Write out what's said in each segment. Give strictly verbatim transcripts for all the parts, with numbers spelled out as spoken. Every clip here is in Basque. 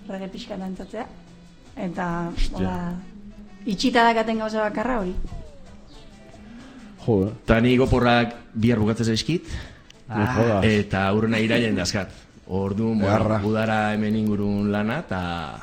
rege pixka dantzatzea. Eta, hola, itxita dakaten gauza bakarra hori. Jo, Eta ni goporrak bihar bukatzen zaizkit, ah. eta aurrena irailen dazkat. Orduan, bueno, udara hemen ingurun lana, eta,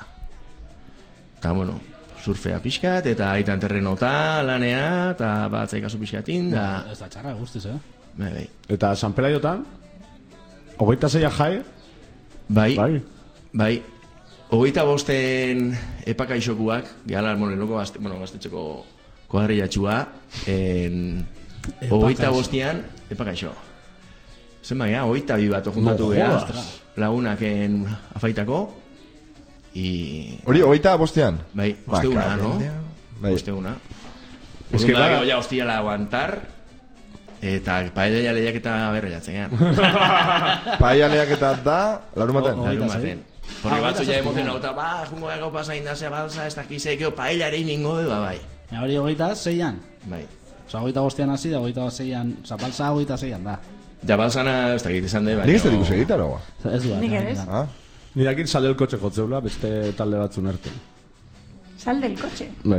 eta, bueno, surfea pixkat, eta aitan terrenota lanea, eta batzai kasu pixkatin, da... Ez da txarra, guztiz, eh? Bai, bai. Eta San Pelaiotan, hogeita zeia jai? Bai, bai, bai. Hogeita bosten epakaixokuak, gehala, bueno, loko gazte, bueno, gaztetxeko kuadrillatxua, en... hogeita bostian epakaixo. Zen baina, hogeita bi bat juntatu no, geha, lagunaken afaitako, i... Hori, hogeita bostean? Bai, osteuna, no? Bai. Osteuna. Ez que da, da... ja, hostiala aguantar, eta paella lehiak eta berreiatzen gehan. Paella lehiak eta da, larun baten? Larun baten. Porque batzu ja emozionauta, ba, jungo gau pasa indazea balsa, ez dakizekeo, paella ere ingo du, ba, bai. Hori hogeita zeian? Bai. Osa, hogeita bostean hasi da, hogeita zeian, osa, balsa hogeita zeian da. Ja, balsana, ez dakit izan de, bai. Nik ez dut ikusi egitaro, ba? Ez du, Nik ere ez. Ah? Nirekin sale el kotxe jotzeula, beste talde batzun arte. Sal del coche. Bai.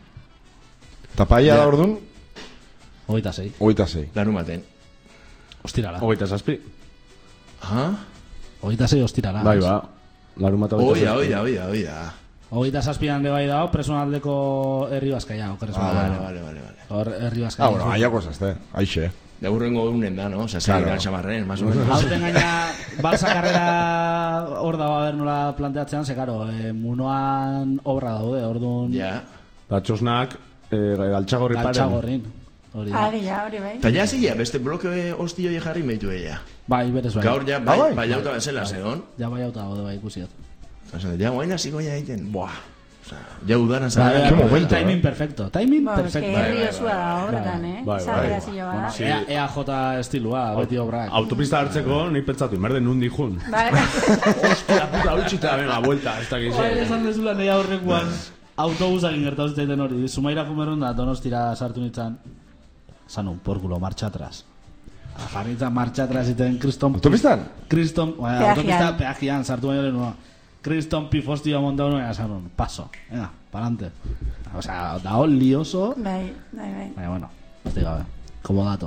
Eta paella da orduan? Hogeita zei. Hogeita zei. Larun baten. Ostirala. Hogeita zazpi. Aha. Hogeita zei ostirala. Bai, ba. Larun bat hogeita Oida, zazpi. oida, oida, oida. Hogeita zazpian de bai dao, personaldeko herri bazkaia. Ah, vale, vale, vale, vale. Hor herri bazkaia. Ah, bueno, aiako zazte, aixe. De aurrengo unen da, no? Osa, claro. Zein xamarren, más o menos. Hauten gaina, balsa karrera hor dago haber nola planteatzean, ze, karo, eh, munoan obra daude, orduan... Ja. Da txosnak, eh, galtxagorri paren. Galtxagorrin. Hori da. Adi, ja, hori bai. Ta ja zila, beste bloke hostillo jarri meitu ella. Bai, berez bai. Gaur ja, bai, bai jauta bezala, zegon. Ja bai jauta gaude bai ikusiot. Osa, ja, guaina ziko ja egiten, buah. Osa, ja udaran Bai, zara. bai, momento, timing eh? perfecto, timing Bueno, perfecto. eske herri osua da horretan, eh? Bai, bai. Zabera zilo bada. Sí. E- EAJ estilua, beti obrak. Autopista hartzeko, nik pentsatu, inberde nundi jun. Bai. Hostia, puta, utxita, venga, vuelta, ez dakiz. Bai, esan dezula nahi aurrekoan autobusakin gertatu zitzaiten hori. Zumaira kumerun da, Donostira sartu nintzen. Sanun, porkulo, marcha atrás. Jarritzen marcha atrás iten Kriston... Autopistan? Kriston... Bueno, Peajian. autopista peajian, sartu baino lehenu. Kriston pifostio montau nuen, sanun, paso. Venga, pa'lante. O sea, da hor lioso... Bai, bai, bai. Baina, bueno, ez digabe. Como dato.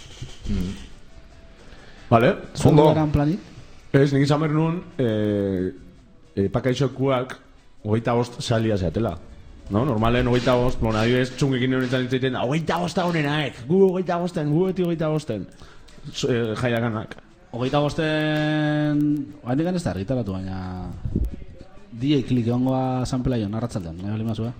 Vale, Ondo. Zueran planik? ez, nik izan behar nuen, eh, eh, pakaixokuak hogeita bost salia zeatela. No, normalen hogeita bost, bueno, adibidez, txungekin honetan ditzaiten, hogeita bosta honenaek, gu hogeita bosten, gu beti hogeita bosten. So, eh, jaiaganak. Hogeita bosten... Oaindik ez da argitaratu, baina... D J Klik egongoa San Pelaion, arratzaldean, nahi bali mazua.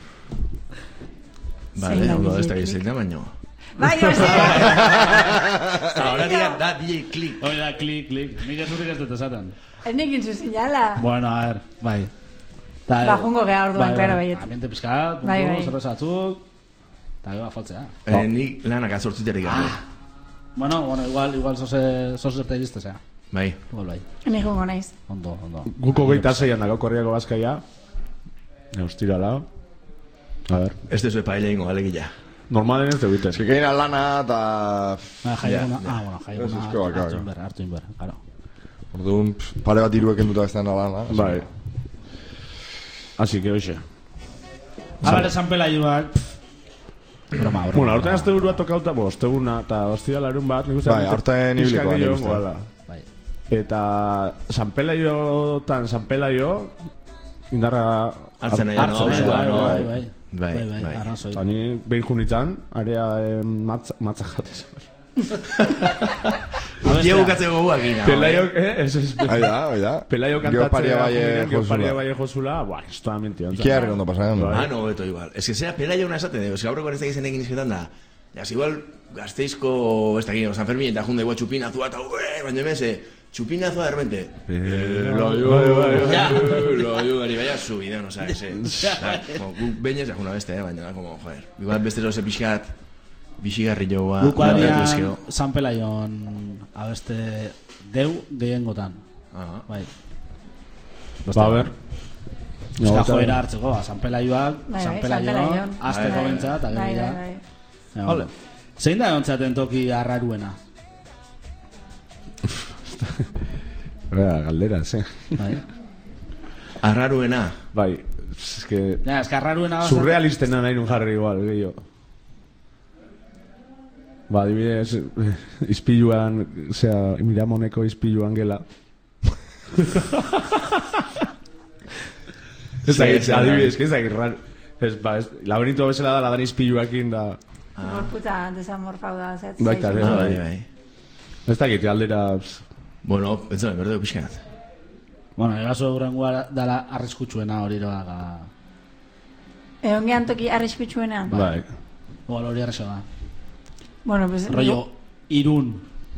Vale, Zein da ondo, D J ez da Klik? gizilta baino. Bai, oze! Ahora dira, da D J Klik. Hori da, Klik, Klik. Nik ez urrik ez dut esaten. Ez nekin zu zinala. Bueno, a ver, bai. Da, Ba, jungo geha orduan, claro, baiet. Ambiente pizkat, Bai, puntu, bai. zerrezatzuk... Eta geba faltzea. Eh, nik lanak azortziterik gabe. Bueno, bueno, igual, igual zose, zose zerte iztezea. Bai. Igual bai. Ni jungo naiz. Ondo, ondo. Guko hogeita zeian dago korriako bazkaia. Eustira lau. A ver. Ez dezu paella ingo, alegia. Normalen ez debitez. Ez que gaina lana eta... Ah, jaiaguna, Ja, ah, bueno, Ez jaiaguna eusko baka, hartu baka. inber, hartu inber, claro. Orduan, pff, pare bat iruek enduta ez da lana. Bai. Así que, oixe. A ver, San Pelaioak... Broma, broma. Bueno, aurten azte burua tokauta, bo, osteguna eta ostia larun bat, nik uste... Bai, aurten ibiliko da, nik uste. Hala. Bai. Eta San Pelaiotan, San Pelaio, indarra... Hartzen nahi, no? Hartzen, bai, Eskua, bai, no? bai, bai. Bai, Bai, bai, bai. arrazoi. Eta ni behin junitzen, area eh, matza, matza jatez. Dia bukatzeko guak ina. Pelaiok, eh? Ez, ez, Ai da, ai da. Pelaio Gero paria kantatzea, baie gero josula. paria baie josula, buah, ez da mentira. Ikia herri ondo pasatzen. Ah, no, beto igual. Ez que zera pelaia una esaten, ez que aurreko ez da gizenekin izketan da. Ja, igual Gasteizko, ez da gino, San Fermin eta junde igual txupinazua eta ue, baina emese, txupinazua de repente. Lo yu, lo yu, gari baina subidon, o sea, ese. Guk bainez da juna beste, eh, baina, como, joder. Igual beste zoze pixkat, bixigarri joa. Guk adian San Pelaion abeste deu gehiengotan. Bai. Ba, a ver. Euska joera hartzeko, ba, San Pelaioak, Bai, San bai, San Pelaion, Pelaion. azteko Bai, bentsa, eta bai, gero bai, ja. Ole. Zein da ontzaten toki arraruena? Bera, galdera, ze. Bai. Arraruena. Bai, eske... Ja, eske arraruena... Surrealistena nahi nun jarri igual, gehiago. Ba, adibidez, izpiluan, osea, Miramoneko izpiluan gela. Ez da, adibidez, ez da, irrar... Ez, ba, ez, laberinto bezala da, ladan izpiluakin da... Gorputza desamorfau da, zehatzen. Baita, ez, bai, bai. Ez da, gite aldera... Bueno, entzuen, berdeo pixkanat. Bueno, egazo eurrengoa dala arriskutsuena hori doa. Egon gehan toki arriskutsuena? Bai. Igual hori arrexo da. Bueno, pues... Rollo, Irun.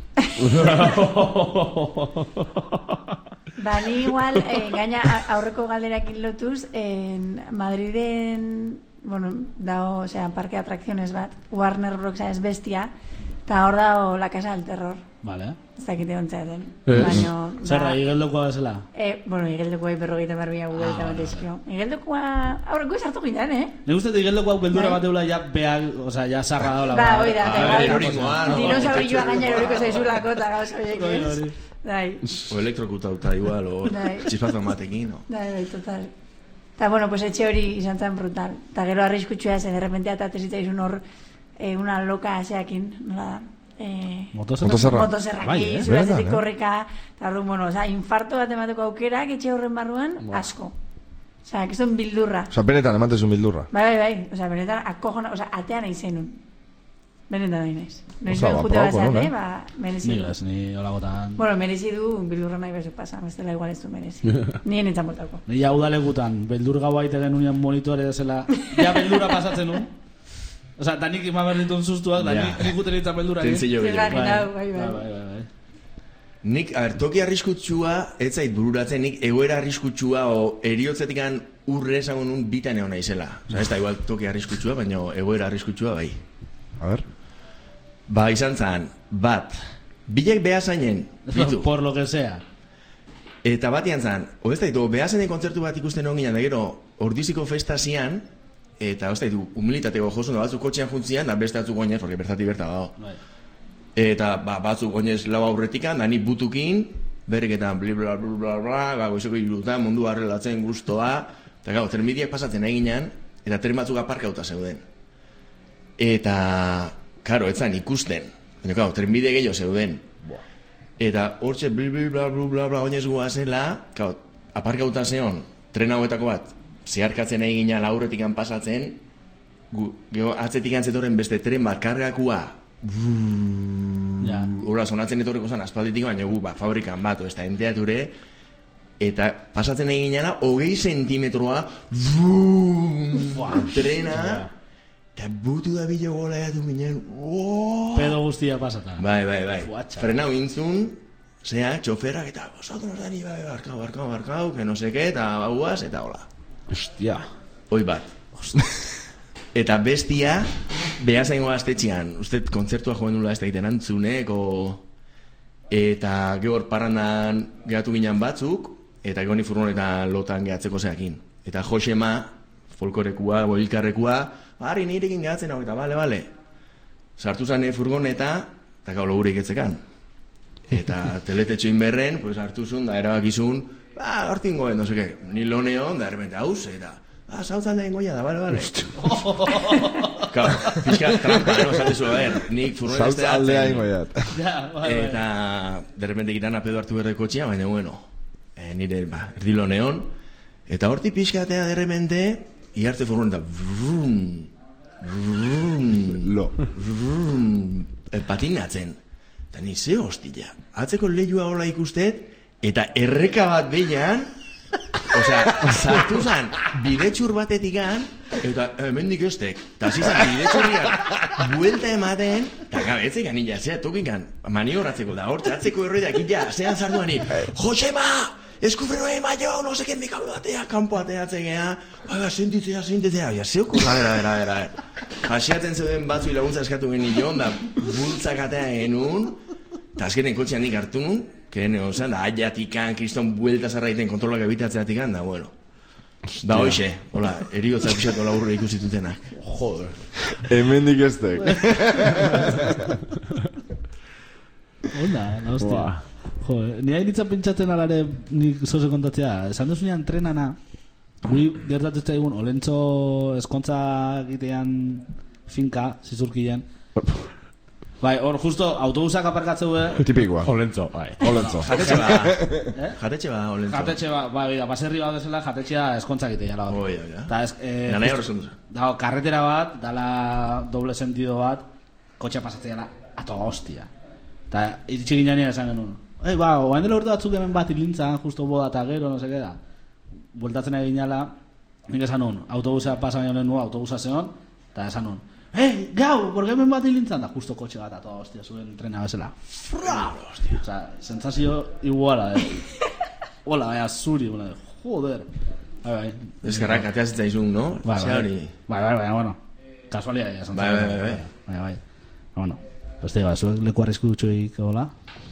Ba, ni igual, eh, gaina aurreko galderakin lotuz, en Madriden, bueno, dago, osea, parque de atracciones bat, Warner Bros. Ez bestia, eta hor dago La Casa del Terror. Vale. Ez dakite ontzaten. Baina... Zerra, igeldokoa bezala? Eh, bueno, igeldokoa berrogeita barbia gugu eta bat ezkio. Igeldokoa... Aurreko esartu ginean, eh? Ne guztetu igeldokoa beldura bat eula ya beak, oza, ya sarra daola. Ba, oi da, da. Dinosaurilloa gaina eroriko zaizulako eta gauz horiek, ez? Dai. O elektrokutauta igual, o txispazo matekin, no? Dai, dai, total. Eta, bueno, pues etxe hori izan zen brutal. Eta gero arriskutxua zen, derrepente atatezitzaizun hor, eh, una loka aseakin, nola da? Eh, Motoserra. Motoserra. Bai, eh? Zurazetik korrika. Eta hori, bueno, oza, infarto bat emateko aukerak etxe horren barruan, asko. Oza, que son bildurra. Oza, benetan ematezun bildurra. Bai, bai, bai. Oza, benetan akojona, oza, atean nahi zenun. Benetan nahi naiz. Noiz Oza, ben ba, jute probako, bazate, no, ba, merezi Ni du. gaz, ni holagotan... Bueno, merezi du bildurra nahi bezu pasa, ez dela igual ez du merezi. Nien entzan botako. Ni ja udalekutan, beldur gau baite genuen monitore zela, ja beldura pasatzen nun. Osa, da nik ima berditun sustuak, da nik nik uten ditzen beldura. Tentzio Zerra gero. ginau, bai, bai. Bai, bai, bai. Nik, a ber, toki arriskutsua, ez zait bururatzen, nik egoera arriskutsua o eriotzetikan urre esango nun bitan egon naizela. Osa, ez da igual toki arriskutsua, baina egoera arriskutsua bai. A ver. Ba, izan zan, bat, bilek behazainen, ditu. Por lo que sea. Eta batian zan, o ez da ditu, behazainen kontzertu bat ikusten hon ginen, da gero, ordiziko festa zian, eta ez da ditu, humilitateko josun da batzuk kotxean juntzian, da beste batzuk goinez, porque bertati berta dago. Bai. Eta ba, batzuk goinez lau aurretikan, da ni butukin, berreketan bla bla bla bla bla, ba, goizeko irutan, mundu arrelatzen guztoa, eta gau, termidiak pasatzen eginan, eta tren batzuk aparkauta zeuden. Eta, karo, etzan ikusten, baina gau, trenbide gehiago zeuden. Eta hortxe bla bla bla bla bla bla goinez guazela, gau, aparkauta zeon, tren hauetako bat, zeharkatzen eginan aurretikan pasatzen, gu, geho, atzetik antzetoren beste tren bat kargakua, Ja. Hora, sonatzen etorreko zan aspalditik, baina gu, ba, fabrikan bat, ez da enteature, eta pasatzen egin gana, hogei sentimetroa, trena, eta butu da bilo gola egatu ginen, Pedo guztia pasatan. bai, bai, bai, Fuatxa. frenau intzun, zea, txoferrak, eta, osatu nordani, bai, barkau, barkau, barkau, que no seke, eta bauaz, eta hola. Hostia. Hoi bat. Eta bestia, behazaingo gaztetxean, uste kontzertua joan nula ez da egiten antzuneko, eta gehor parrandan gehatu ginen batzuk, eta gehoni furgonetan lotan gehatzeko zeakin. Eta Josema, folkorekua, boilkarrekua, harri nirekin gehatzen hau, eta bale, bale. Sartu zane furgoneta, eta gau logurik etzekan. Eta teletetxoin berren, pues hartu zuen, da erabakizun, ba, hortin goen, no seke, ni loneon, da errepente, hauz, eta... Ah, sautzan da ingoia da, bale, bale. Kau, pixka trampa, no, esan dezu, a ver, nik furgoneta Zautz aldea ingoiat. Ja, bai, bai. eta derrepente gitan apedo hartu berre kotxea, baina bueno, eh, nire, ba, erdilo neon, eta horti pixkatea derrepente, iarte furgoneta, vrrrm, vrrrm, Lo. vrrrm, eh, patinatzen. Eta ni ze hostila, atzeko lehua hola ikustet, eta erreka bat behian, osea, sartu zan, bidetxur batetikan, eta hemendik estek, eta zizan bidetxurriak buelta ematen, eta gabetzik anila, zea tokikan, maniobratzeko da, hortze, atzeko erroidak illa, zean zarduani, Josema! Eskufreno ema jo, no seken bikalu batea, kanpo ateatzegea, baina, sentitzea, sentitzea, ja, zeuko, a ver, a ver, a ver, a ver. Hasiaten zeuden batzu laguntza eskatu genion, da, bultzak atea genuen, eta azkenen kotxean nik hartu nun, kene osan, da, aiatikan, kriston buelta zarraiten kontrolak ebitatzeatikan, da, bueno. Da, hoxe, hola, eriotza pixatu laburra ikusitutenak. Joder. Hemendik estek. Onda, la hostia. Jo, ni hain ditzen pentsatzen alare nik zoze kontatzea. Esan duzunean trenana, guri gertatzen zaigun, olentzo eskontza egitean finka, zizurkian. Bai, hor justo autobusak aparkatzeu Tipikoa. Olentzo, bai. Olentzo. Jatetxe ba, jatetxe ba, olentzo. Jatetxe ba, bai, baserri bat desela jatetxea eskontza egitea bat. Oi, oi, Ta ez, eh, Ganai horrezun duzu. dago, karretera bat, dala doble sentido bat, kotxe pasatzea ato hostia. Ta iritsi ginean esan genuen. Ei, ba, oain dela urte batzuk hemen bat ilintzan, justo boda eta gero, no seke da. Bueltatzen egin jala, nik esan nun, autobusa pasa baino lehen nua, autobusa zeon, eta esan nun, ei, gau, porque hemen bat ilintzan, da justo kotxe bat, ato hostia, zuen trena bezala. Fra! Hostia. Osa, sentsazio iguala, eh. Hola, baina zuri, bona, joder. Bai, bai. Eskerrak, ateaz zaizun, no? Bai, Zea bai, hori. bai, bai, bai, bueno. Kasualia, ya, Bai, bai, bai, bai. Bai, bai. Bueno, beste, ba, zuek leku arrisku dutxoik, hola?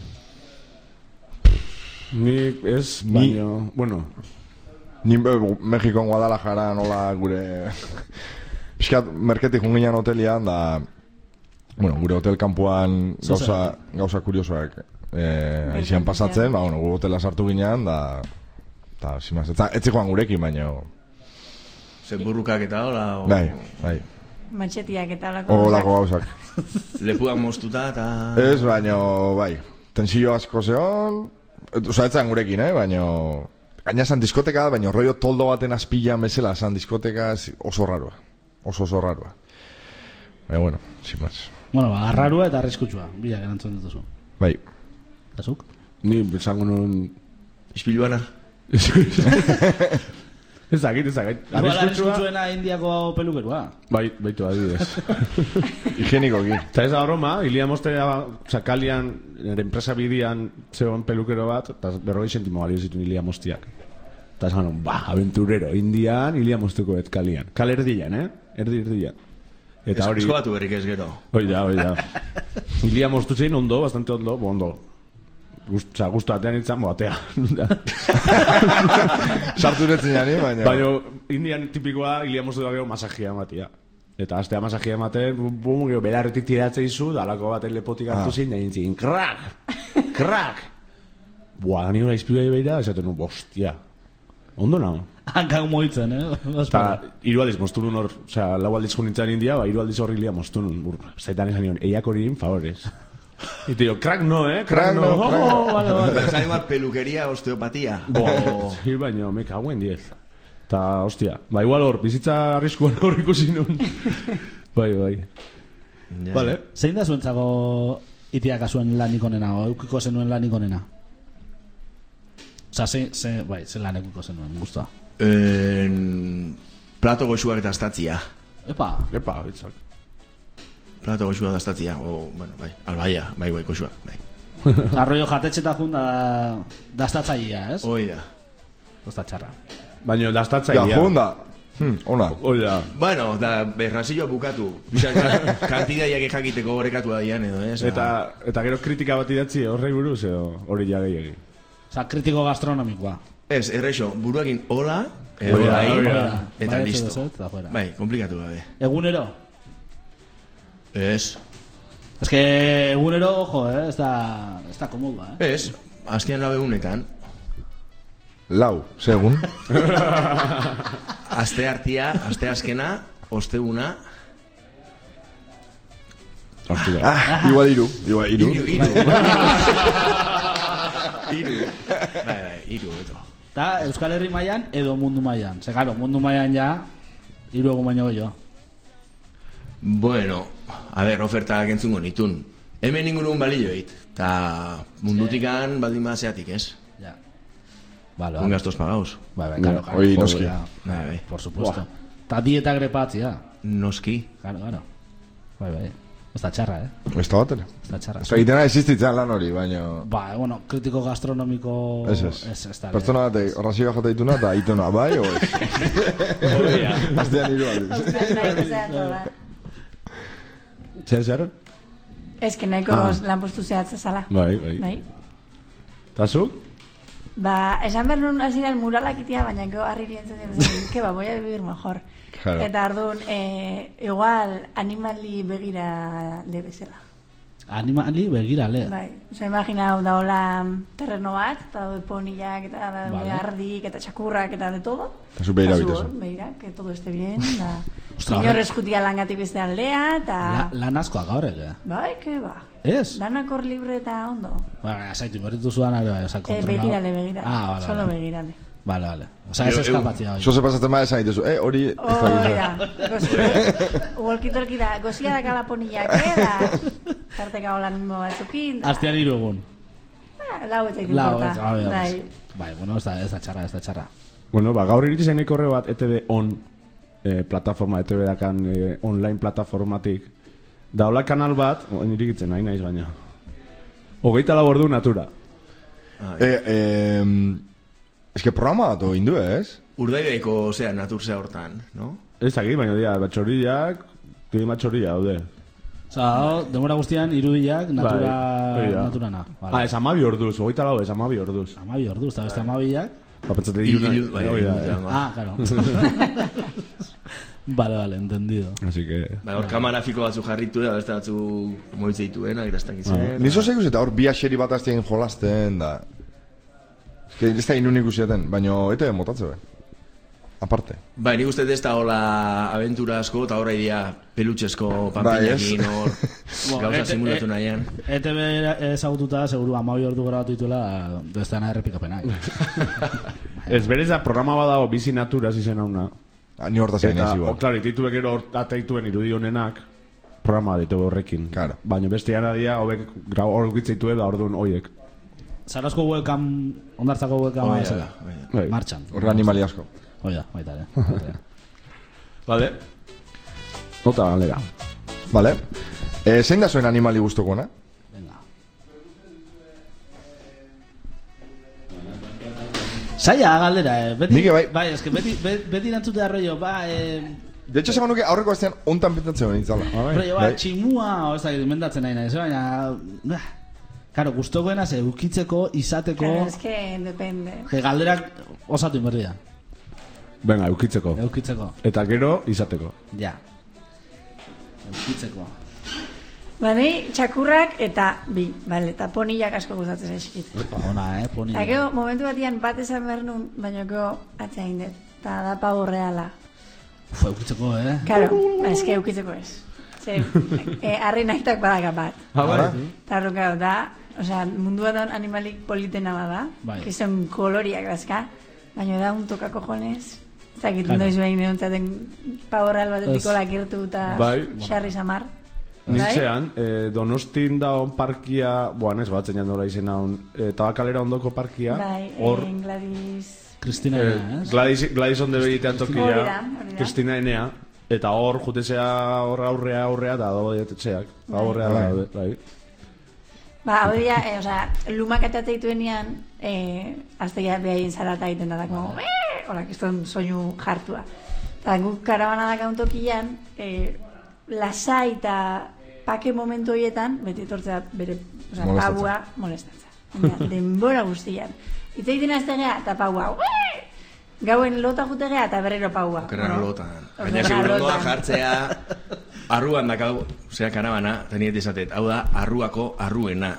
Nik ez, Ni- baino, bueno, Ni eh, Mexikon Guadalajara nola gure... Piskat, merketik junginan hotelian, da... Bueno, gure hotel kanpoan gauza, gauza kuriosoak eh, aizian pasatzen, ba, bueno, gure hotela sartu ginean, da... Ta, simaz, eta etzi joan gurekin, baino... Zer burrukak eta hola, o... Bai, bai, Matxetiak eta olako. holako gauzak. Lepuak moztuta eta... Ez, baino, bai, tensio asko zeon... Osa, etzan gurekin, eh, baino... Gaina zan diskoteka, baino rollo toldo baten azpilan bezala, zan diskoteka oso raroa. Oso oso raroa. Baina, bueno, sin más. Bueno, ba, arrarua eta arriskutsua, bila gerantzun dituzu. Bai. Azuk? ni esango nun... Ispiluana. Ez dakit, ez dakit. Igual Arriskutsuak- arriskutsuena indiako pelukerua. Bai, baitu adibidez. Higienikoki. Eta ez da broma, hilia mostea, oza, kalian, nire enpresa bidian zegoen pelukero bat, eta berrogei sentimo balio zituen hilia mostiak. Eta esan, ba, aventurero, indian, hilia mosteko et kalian. Kal erdian, eh? Erdi erdian. Eta hori... Esko batu berrik ez gero. Hoi da, hoi da. Hilia mostu zein ondo, bastante ondo, bo ondo. Gust, oza, gustu atean itzan, bo, atea. Sartu netzen jani, baina... Baina, indian tipikoa, hilia mostu da gero masajia ematia. Eta astea masajia ematen, bum, gero belarretik tiratzei zu, dalako baten lepotik hartu Ah. zin, nahi zin, krak! Krak! Buah, nire una izpilu behira, esaten nu, hostia. Ondo nago. Hankak moitzen, eh? Eta, hiru aldiz moztu nun hor, osea, lau aldiz junintzen india, ba, hiru aldiz horri lia moztu nun, bur, zaitan esan nion, eiak hori in, favores. Y te digo, crack no, eh? Crack no, Oh, crack. vale, vale. Pensar igual peluquería, osteopatía. Bo, sí, baina, me cago en diez. Ta, hostia, ba, igual hor, bizitza arriskuan hor ikusi nun. Bai, bai. Ja. Vale. Zein da zuentzako itiak azuen lanik onena, o eukiko zenuen lanik onena? Osa, ze, ze, bai, ze lan eukiko zenuen, guztua. En... Plato goxuak eta astatzia. Epa, Epa, bitzak. Plato goxuak eta astatzia. O, bueno, bai, albaia, bai, bai, goxuak, bai. arroio jatetxeta jun da, dastatzaia, ez? Hoi da. Osta txarra. Baina, dastatza Ja, junda. Hmm, ona. Oida. Bueno, da, berrazioa bukatu. Bisa, kantidaiak jakiteko gorekatu daian edo, ez? Eta, eta gero kritika bat idatzi horrei buruz, edo hori ja gehiagi. Osa, kritiko gastronomikoa. Ez, erreixo, buruakin hola, edo Hoi da, bai, hoi da. eta Bai, listo. etxe bezet, da fuera. Bai, komplikatu gabe. Egunero? Ez, Ez que egunero, jo, eh? Ez da, ez da komodua, eh? ez, hastian lau egunetan, Lau, segun. aste hartia, aste azkena, osteguna, Hostia. Ah, igual iru, igual iru. iru, iru. Iru. Bai, bai, iru, eto. Ta Euskal Herri mailan edo mundu mailan. Ze, claro, mundu mailan ja, hiru egun baino gehiago. Bueno, a ver, ofertak entzungo nitun. Hemen ingurun balioit, eta mundutikan baldin bazeatik, ez? Ja. Vale, Un vale. gastos pagaus. Bai, bai, Ja, claro, claro. hoi joder, noski. ja. Bai, bai. Por supuesto. Ta dieta grepatzia. Noski. Claro, claro. Bai, bai. Ez da txarra, eh? Ez da batera. Ez da txarra. Ez da egitena existitzen lan hori, baina... Ba, bueno, kritiko gastronomiko... Ez ez. Ez, ez da. Pertsona batek horrazioa jata dituna eta ituna, bai, o ez? Aztean iru aldiz. Ostras, nahi zeatu da. Zer, zer? Ez que nahiko lanpostu zehatza zala. Bai, bai. Bai. Ta zu? Ba, esan behar nun hasieran muralak itia, baina gero harri dientzen zen, que ba, voy a vivir mejor. Claro. Eta ardun, eh, igual, animali begira le bezala. animali begirale. Bai, oza, imagina hau daola terreno bat, eta daude ponillak, eta daude Vale. ardik, eta txakurrak, eta de todo. Eta zu behira Eta zu bitezu. hor, Behira, que todo esté bien, da... Ostra, Inor horrek- eskutia langatik beste aldea, eta... La, lan askoak gaurek, eh? Bai, que ba. Ez? Danak hor libre eta ondo. Ba, zaitu, berritu zuan, ere, bai, oza, Eh, kontrolado. begirale, begirale. Ah, vale, Solo vale. begirale. Vale, vale. Oza, ez Eu- eu- eskapatzia, bai. Zo ze pasatzen ma esan ditezu, eh, hori... ez da Hori gizar. da, gozi, walkie-talkie da, gozia da kala ponillak, eh, da, tarteka hola nimo batzukin, da, Aztean hiru egun. ah, lau eta Lau, importa, ez, bai, bai. bai, bueno, ez da, ez da txarra, ez da txarra. Bueno, ba, gaur iritsi zenik horre bat E T B on eh, plataforma, E T B dakan eh, online plataformatik. Da hola kanal bat, oin irikitzen nahi naiz baina. Hogeita lau ordu natura. Eh, eh, es que programa bat egin du, ez? Urdaibaiko, osea, naturzea hortan, no? Ez dakit, baina dira, batxorriak, klima txorria daude. Oza, hau, demora guztian, irudiak, natura, Bai, hori da. naturana. Ah, ez amabi orduz, hogeita lau, ez amabi orduz. Amabi orduz, eta beste amabiak. Ba, pentsate Ilu- iluna, ilu- bai, hori da, ilu- eh. Ah, claro. Vale, vale, entendido. Así que... Ba, hor kamara fiko batzu jarritu da, beste batzu moitze dituenak, eta ez dakitzen. Nizo zeik eta hor bi aseri bat aztien jolasten, da... Es que ez da inun ikusiaten, baina ete motatze be. Aparte. Bai, nik uste ez da hola aventura asko, eta horra idia pelutxesko Bai, panpinekin ez? hor gauza simulatu nahian. E T B ezagututa, seguru amabi ordu grabatu dituela, ez da nahi errepikapenak. Ez berez da programa badago bizi naturaz izen hauna. Ah, ni horta zain Eta, ez o, igual. klaro, ititue gero hor- ateituen irudi honenak, programa ditu horrekin. Claro. Baina beste jana dia, hobek grau hor gitzeitu da orduan hoiek. Zarazko webcam, ondartzako webcam Hoi da, zera. hoi da. Bai. Martxan. Horre animali asko. Hoi da, baita ere. Vale. Nota galera. Vale. Eh, zein da zuen animali guztokona? Venga. Zaila galdera, eh? Beti, Nik bai. bai, eske beti, beti, beti erantzute arroio, ba, eh, De hecho, esango nuke aurreko astean ontan pintatzen hori itzala. rollo, ba, Bai. tximua, o ez da, mendatzen nahi naiz, baina, bah, karo, gustokoena ze, ukitzeko, izateko, Claro, es que depende. que galderak osatu inberdi da, Venga, eukitzeko. eukitzeko, Eta gero, izateko. ja, eukitzeko. Bani, txakurrak eta bi, bale, eta ponillak asko gustatzen zaizkit. Opa, ona, eh, poni. Eta gero, momentu batian bat esan behar nun, baina gero atzain dut. Eta da pavo reala. Uf, eukitzeko, eh? Karo, ez que eukitzeko ez. Ze, e, arri nahitak badaka bat. Ara? Eta hor, gau, da, osea, mundua da animalik politena bada, Bai. que son koloriak dazka, baina da un toka cojones, zakit Claro. noiz behin egontzaten pavo real batetik Ez. olak irtu eta Bai. xarri samar. Nintzean, eh, Donostin daun parkia, boan ez batzen jandora izen haun, eh, Tabakalera ondoko parkia, Bai, hor, eh, Gladys... Kristina, eh, eh? Gladys, Gladys onde begitean Hori tokia, da, hori da. Kristina Enea, eta hor, jutezea hor aurrea aurrea, eta dago dietetxeak, aurrea Bai. daude, bai. Ba, hau dira, eh, osea, lumak atate dituenean, eh, aztegia behaien zarata egiten da, da, como, "Bee!" hola, kiston soinu jartua. Eta guk karabana da kauntokian, eh, lasai eta pake momentu horietan, beti etortzea bere, osea, Molestatzen. paua molestatzen. Baina, denbora guztian. Itza egiten aztegea, eta paua, "Bee!" Gauen lota jutegea, eta berrero paua. Okerran Bueno, lotan. Baina okerran segurandoa lotan. jartzea arruan dakau, osea karabana, eta niet esatet, hau da, arruako arruena.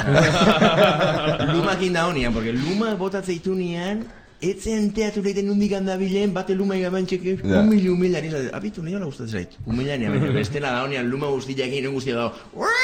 Lumakin da honian, porque lumak botatzea itunean, etzen teatu leiten nundik handabilen, bate lumai gaban txeke, Ja. humil, humil, ari zaten, abitu, nahi hola gustatzen zait, humilania, baina bestela da honian, luma guztiak egin guztia dago,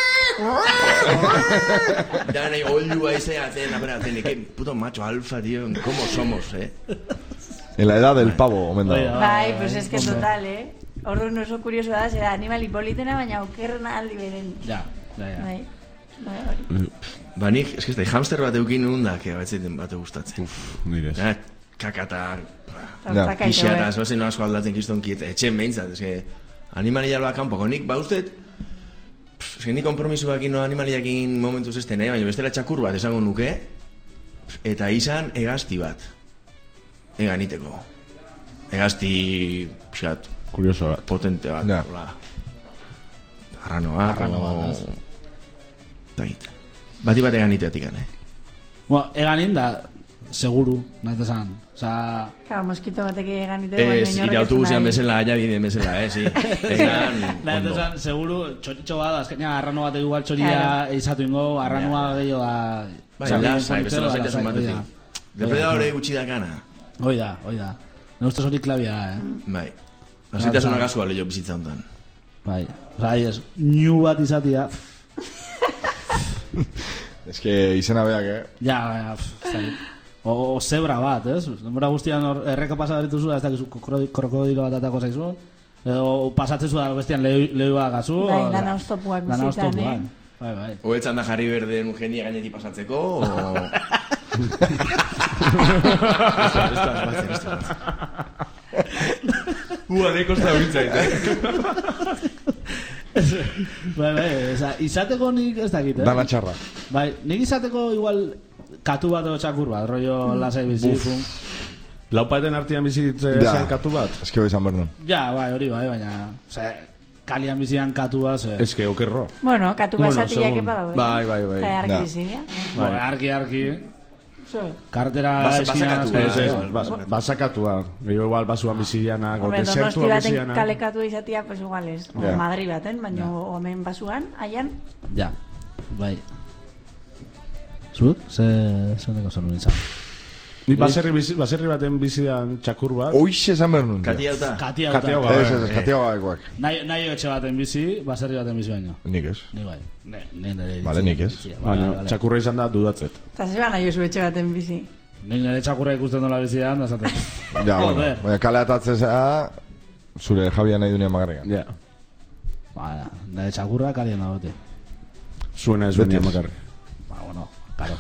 da nahi oldua izea, atzen, apena, atzen, que puto macho alfa, tío, ¿cómo somos, eh? En la edad del pavo, omen Bai, dago. Bai, pues es que total, eh? Orduan oso kurioso da, zera animali politena, baina okerrena aldi beren. Ja, ja, ja. Bai, bai, hori. Ba nik, eski ez da, hamster bat eukin nun da, que batzeiten bate gustatzen. Nire. Ja, kakata, Eta Ja. zakaito, pixia eta eh? zoazen asko aldatzen kiston kiet, etxen behintzat, eske, animalia loa kanpoko, nik, ba ustet, pff, eske nik kompromisoakin no animaliakin momentuz ez den, eh? Baina bestela txakur bat esango nuke, eta izan egazti bat, eganiteko. Egazti, pixat, Kurioso bat. potente bat, Ja. hola. Arranoa, Arrano bat, arrano... ez? Dakit. Bati bat eganiteatik, eh? Bueno, eganin da, seguru, nahi esan. Osa... Claro, moskito batek egan ite Ez, ire autobusean bezala, ja bide bezala, eh, si. Egan, nahi ondo. esan, seguru, txoritxo bat, azkenia, arrano bat igual txoria Claro. eizatu ingo, arranua gehiago da... Bai, lasai, bezala zaitasun batetik. Depredadore gutxi da gana. Hoi da, hoi da. Ne ustez hori klabia da, eh? Bai. Lasaitasuna gasua leio bizitza hontan. Bai, oza, ez, new bat izatia... Ez que izena beak, eh? Ja, ja, ez dakit. O, o zebra bat, ez? Denbora guztian hor erreka pasa beritu ez dakizu krokodilo bat atako zaizu. Edo pasatzen zu da bestian lehi bat gazu. Bai, lana oztopuak Lana bizitan, oztopuak. eh? Bai, bai. Oetzan da jarri berden genia gainetik pasatzeko, o... Ua, neko ez da horitzait, Bai, bai, eza, izateko nik ez dakit, eh? Dana txarra. Bai, nik izateko igual katu bat edo txakur bat, rollo lasai bizi. Laupaeten artian bizitze Ja. zen katu bat. Ez que izan behar duen. Ja, bai, hori bai, baina... Ose, kalian bizian katu bat, ze... Ez que okerro. Bueno, katu Bueno, basatiak segun. epa daude. Bai, bai, bai. Eta argi Ja. bizia. Bai, arki, arki... Zo. Kartera Basa- eskinan... basakatu, Ez, ez, Bai, bas- basakatua. Gero igual basuan bizianak, o Hombre, donosti desertua baten bizianak. kalekatu izatia, pues igual ez. O Ja. Madri baten, baina omen basuan, aian, Ja, bai. Zut? Ze... Ze neko zen nintzen? Ni baserri, bizi, baserri baten bizidan txakur bat. Oixe esan behar duen. Kati hauta. Katia Katia hauta. gabe. Ez, ez, ez, katia gabekoak. Nahi, nahi etxe baten bizi, baserri baten bizi baino. Nik ez. Ni bai. Ne, ne nere Vale, nik ez. Baina txakurra izan da dudatzet. eta zeba nahi oso etxe baten bizi. Nik nire txakurra ikusten dola bizian, da zaten. Ja, bueno. Joder. Baina kale atatzen zera, zure jabia nahi dunean magarrikan. Ja. Ba, nire txakurra kalien dagote. Zuena ez Beti benia ez. makarri. Ba, bueno, karo.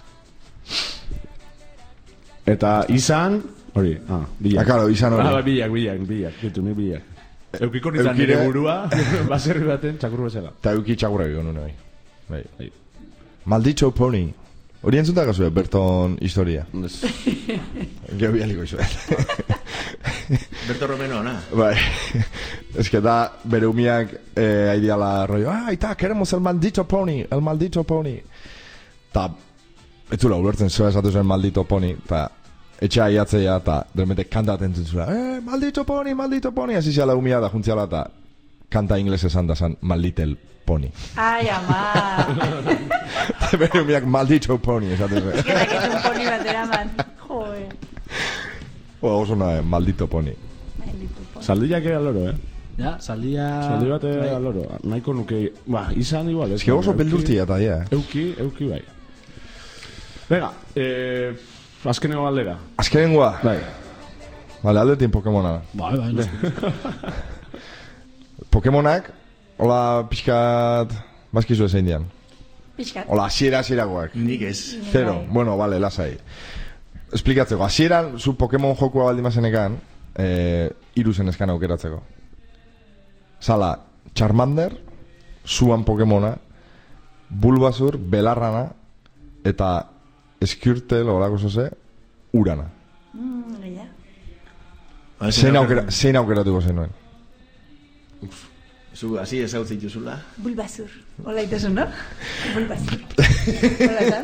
Eta izan, hori, ah, bilak. Ah, claro, izan hori. Ah, bai, bilak, bilak, bilak, ditu, ni bilak. Eukiko nintzen Eukire- nire burua, baserri baten txakur bezala. Eta euki txakurra egon nune bai. Bai. Bai. Malditxo pony. Hori entzuta gazue, Berton historia. Ez. Geo bialiko izuet. Berto Romero, na. Bai. Ez que da, bere umiak eh, aidiala rollo, ah, eta, queremos el maldito pony, el maldito pony. Ta, ez zula, ulertzen zua esatu zuen maldito pony, ta, etxea aiatzea, eta, dermete kanta atentzen zula, eh, maldito pony, maldito pony, hasi ziala umia da juntziala, eta, kanta ingles esan da zan, maldito pony. Ai, ama. Bere umiak maldito pony esaten zuen. Eta que un poni batera man. Joder. O, oso nahe, maldito pony. Maldito poni. Saldiak ega loro, eh? Ja, saldia... Saldi bat bai. ega loro. Nahiko nuke, ba, izan igual, ez? Ez que oso Euki- beldurtia eta, ja. Euki, euki bai. Venga, eh, azkeneko galdera. Azkenengoa. Bai. Vale, aldetin Pokemona. Bai, bai, noski. Pokemonak, hola pixkat, bazkizu ezein dian. Pixkat. Hola, asiera asieragoak. Nik ez. Zero, Bai. bueno, vale, lasai. Esplikatzeko, asieran, zu Pokemon jokua baldin mazenekan, eh, iruzen eskan aukeratzeko. Zala, Charmander, zuan Pokemona, Bulbasur, Belarrana, eta Squirtle, horako zoze, Urana. Mm, ja. Ba, Zein, aukera, zein aukeratuko zenuen. Zu, hasi ezautzi dituzula. Bulbasur. Hola itesun, no? Bulbasur. Hola, esan?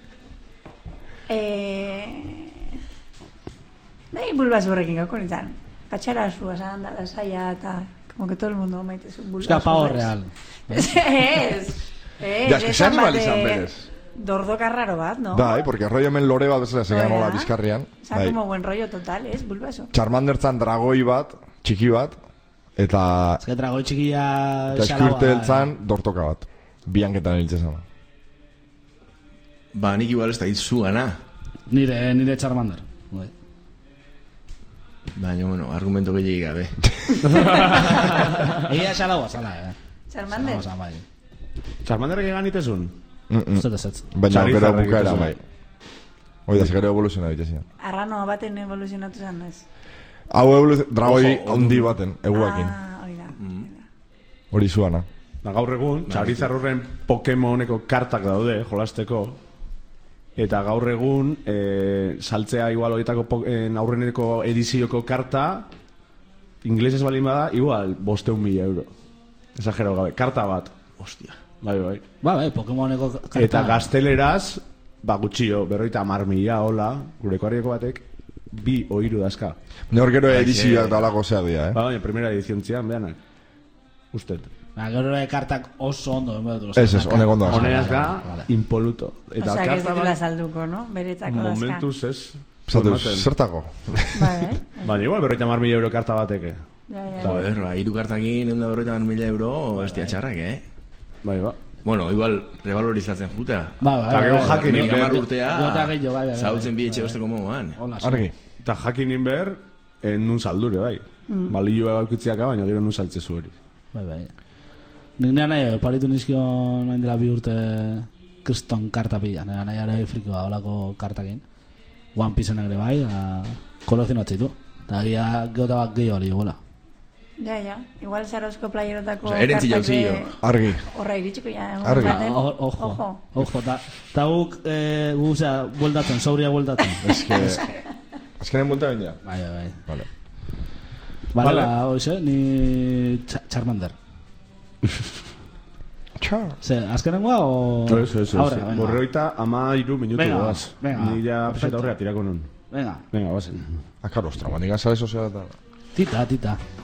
Eh... Nahi bulbasurrekin gauko nintzen. Patxara zu, esan da, lasaia, eta... Como que todo el mundo maite zu bulbasurrez. Euska pavo real. Ez, ez. Ez, Ja, es que esan animal bat, izan eh, berez. Dordoka raro bat, no? Bai, porque rollo hemen lore bat bezala zegan Hola. hola bizkarrian. Esan Bai. como buen rollo total, ez? Bulbasur. Charmander zan dragoi bat, txiki bat, eta, Ez que dragoi txikia... eta xalaua, Squirtle eh. zan dortoka bat. Bianketan hiltzen zan. Ba, nik igual ez da itzu gana. Nire, nire Charmander. Bai. Baina, bueno, argumento gehiagik gabe. Egia xalaua, zala, eh. Charmander. Xalaua zan, bai. Charmanderrek egan itezun? Mm -mm. Zer ez ez. Baina Charizard gero bukaera egiten bai. Hoi da, gero evoluzioa bitezian. Arrano baten evoluzionatu zen, ez? Hau evoluzio, dragoi Ojo, handi baten, eguakin. Ah, hori da. Hori zuana. Da, gaur egun, Charizard horren Pokemoneko kartak daude, jolasteko. Eta gaur egun, e, saltzea igual horietako po- en aurreneko edizioko karta, inglesez balin bada, igual, bosteun mila euro. Exagero gabe, karta bat. Ostia. Bai, bai. Ba, bai, Pokemoneko karta. Eta gazteleraz, ba, gutxio, berroita hamar mila, hola, gure koarrieko batek, bi oiru dazka. Nor gero edizioak da olako zea dira, eh? Ba, baina, primera edizion zian, behanak. Usted. Ba, gero kartak oso ondo. Ez, ez, honek ondo. Honeaz da, impoluto. Eta Osa, que ez ditula salduko, no? Beretzako dazka. Momentuz, ez. Zatu, zertako? Bai, eh? Baina, igual, berroita hamar mila euro karta bateke. Ja, ja. Joder, ba, hiru kartakin, egun da berroita hamar mila euro, bestia txarrak, eh? Bai, ba. Bueno, igual, revalorizatzen juta. Ba, ba, Eta gero jakin Nik hamar inber, urtea, Gota gehiago, bai, bai, bai. zautzen bi etxe osteko moduan. Argi. eta jakin inber, en nun saldure, bai. Balioa gaukitziaka, baina gero nun saltzezu hori. Bai, bai. Nik nea nahi, paritu nizkion nahi dela bi urte kriston karta pila. Nera nahi ara frikoa olako kartakin. One Piece ere bai, kolekzionatzen ditu. Eta gira geota bat gehi hori, gola. Ja, ja. Igual Sarozko playerotako Osa, erentzi jauzillo. Argi. Horra iritsiko ja. Argi. Ojo, ojo. Eta guk, gu, osea, bueltatzen, sobria bueltatzen. Eske... Azkenen bulta ben ja. Bai, bai. Vale. Vale, ba, hoxe, ni Charmander. Txar. Ze, azkenengoa o... Ez, ez, ez. Borreoita ama iru minutu Venga, goaz. venga, Ni ja perfecto. peseta horrea tirako nun. Venga, Venga, bazen. Akar, ostra, mandigan sare soziala eta... tita, tita.